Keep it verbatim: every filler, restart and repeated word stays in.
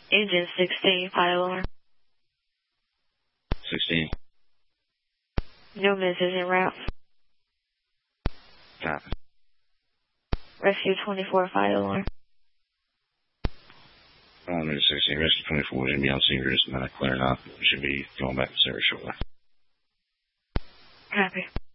Agent sixteen, fire alarm. sixteen. Newman's is en route. Copy. Rescue twenty-four, fire alarm. Uh, Minute sixteen, Rescue twenty-four is going to be on scene for just a minute, clearing up. We should be going back to service shortly. Copy.